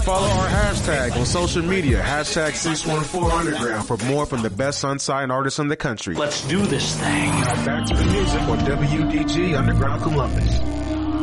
Follow our hashtag on social media, hashtag 614 Underground, for more from the best unsigned artists in the country. Let's do this thing. Now back to the music on WDG Underground Columbus.